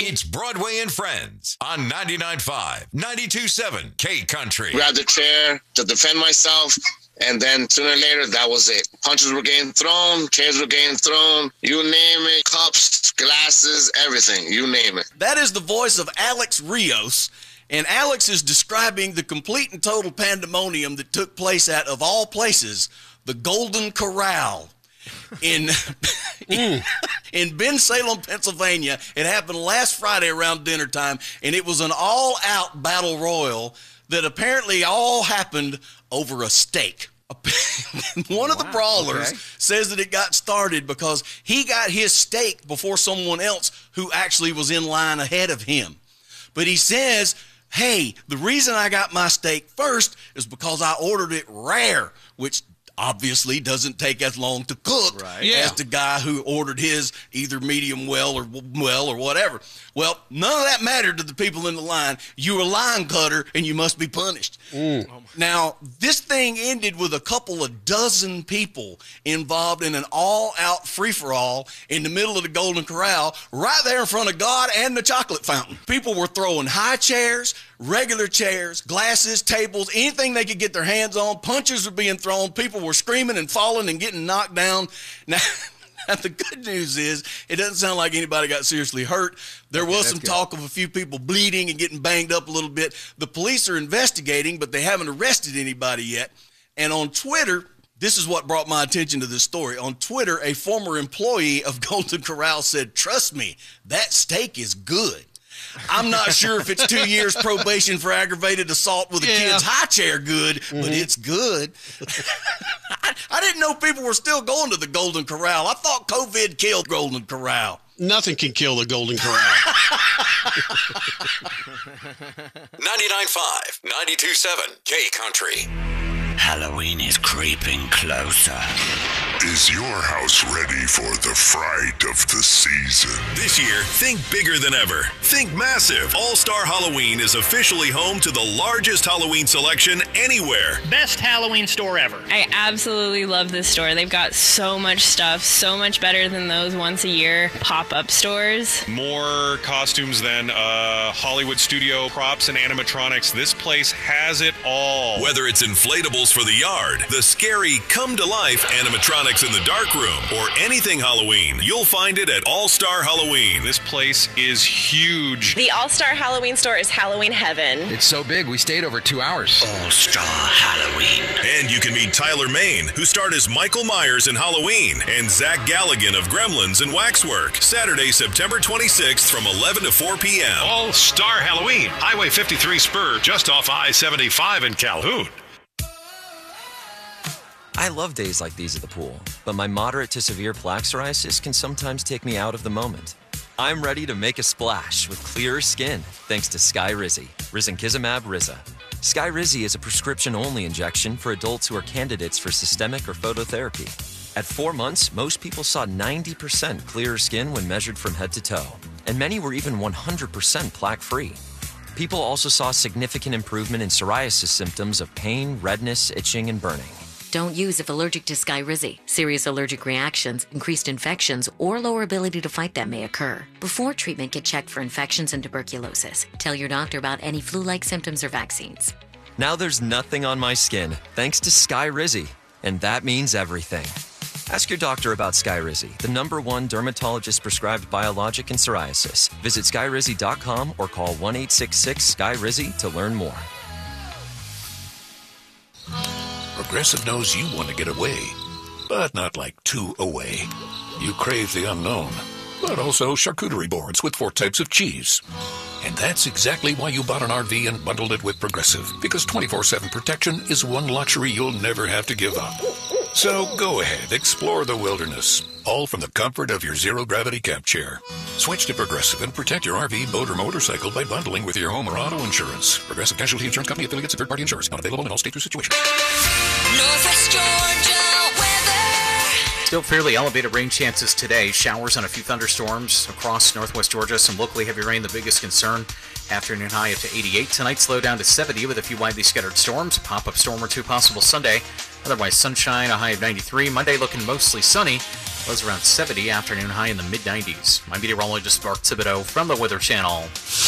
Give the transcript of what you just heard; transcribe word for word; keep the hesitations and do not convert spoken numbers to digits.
It's Broadway and Friends on ninety-nine point five, ninety-two point seven K Country. Grabbed the chair to defend myself, and then sooner or later, that was it. Punches were getting thrown, chairs were getting thrown, you name it, cups, glasses, everything, you name it. That is the voice of Alex Rios, and Alex is describing the complete and total pandemonium that took place at, of all places, the Golden Corral. In, in in Bensalem, Pennsylvania. It happened last Friday around dinner time, and it was an all-out battle royal that apparently all happened over a steak. One of the brawlers okay. says that it got started because he got his steak before someone else who actually was in line ahead of him. But he says, hey, the reason I got my steak first is because I ordered it rare, which obviously doesn't take as long to cook right. yeah. as the guy who ordered his either medium well or well or whatever. Well, none of that mattered to the people in the line. You're a line cutter, and you must be punished. Mm. Now, this thing ended with a couple of dozen people involved in an all-out free-for-all in the middle of the Golden Corral, right there in front of God and the chocolate fountain. People were throwing high chairs, regular chairs, glasses, tables, anything they could get their hands on. Punches were being thrown. People were screaming and falling and getting knocked down. Now, the good news is it doesn't sound like anybody got seriously hurt. There okay, was some good. talk of a few people bleeding and getting banged up a little bit. The police are investigating, but they haven't arrested anybody yet. And on Twitter, this is what brought my attention to this story. On Twitter, a former employee of Golden Corral said, "Trust me, that steak is good. I'm not sure if it's two years probation for aggravated assault with a yeah. kid's high chair good, mm-hmm. but it's good." I, I didn't know people were still going to the Golden Corral. I thought COVID killed Golden Corral. Nothing can kill the Golden Corral. ninety-nine point five, ninety-two point seven K Country. Halloween is creeping closer. Is your house ready for the fright of the season? This year, think bigger than ever. Think massive. All-Star Halloween is officially home to the largest Halloween selection anywhere. Best Halloween store ever. I absolutely love this store. They've got so much stuff, so much better than those once a year pop-up stores. More costumes than uh, Hollywood studio props and animatronics. This place has it all. Whether it's inflatables for the yard, the scary come-to-life animatronics in the dark room, or anything Halloween, you'll find it at All-Star Halloween. This place is huge. The All-Star Halloween store is Halloween heaven. It's so big, we stayed over two hours. All-Star Halloween. And you can meet Tyler Main, who starred as Michael Myers in Halloween, and Zach Galligan of Gremlins and Waxwork. Saturday, September twenty-sixth from eleven to four p.m. All-Star Halloween, Highway fifty-three Spur, just off I seventy-five in Calhoun. I love days like these at the pool, but my moderate to severe plaque psoriasis can sometimes take me out of the moment. I'm ready to make a splash with clearer skin thanks to Skyrizi, risankizumab Riza. Skyrizi is a prescription-only injection for adults who are candidates for systemic or phototherapy. At four months, most people saw ninety percent clearer skin when measured from head to toe, and many were even one hundred percent plaque-free. People also saw significant improvement in psoriasis symptoms of pain, redness, itching, and burning. Don't use if allergic to Skyrizi. Serious allergic reactions, increased infections, or lower ability to fight them may occur. Before treatment, get checked for infections and tuberculosis. Tell your doctor about any flu-like symptoms or vaccines. Now there's nothing on my skin, thanks to Skyrizi, and that means everything. Ask your doctor about Skyrizi, the number one dermatologist-prescribed biologic in psoriasis. Visit skyrizi dot com or call one eight six six Sky Rizi to learn more. Progressive knows you want to get away, but not like too away. You crave the unknown, but also charcuterie boards with four types of cheese. And that's exactly why you bought an R V and bundled it with Progressive, because twenty-four seven protection is one luxury you'll never have to give up. So go ahead, explore the wilderness, all from the comfort of your zero-gravity camp chair. Switch to Progressive and protect your R V, boat, or motorcycle by bundling with your home or auto insurance. Progressive Casualty Insurance Company affiliates and third-party insurance. Not available in all states or situations. Northwest Georgia weather. Still fairly elevated rain chances today. Showers and a few thunderstorms across northwest Georgia. Some locally heavy rain, the biggest concern. Afternoon high up to eighty-eight. Tonight slow down to seventy with a few widely scattered storms. Pop-up storm or two possible Sunday. Otherwise sunshine, a high of ninety-three. Monday looking mostly sunny. Lows around seventy. Afternoon high in the mid nineties. I'm meteorologist Mark Thibodeau from the Weather Channel.